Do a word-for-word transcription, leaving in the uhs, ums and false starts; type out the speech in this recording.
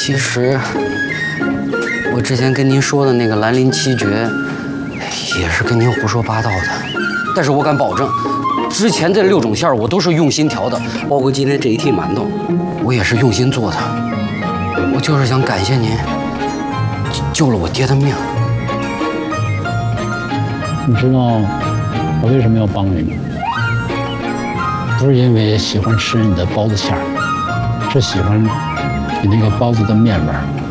其实，我之前跟您说的那个兰陵七绝，也是跟您胡说八道的。但是我敢保证，之前这六种馅儿我都是用心调的，包括今天这一屉馒头，我也是用心做的。我就是想感谢您，救了我爹的命。 你知道我为什么要帮你吗？不是因为喜欢吃你的包子馅儿，是喜欢你那个包子的面味儿。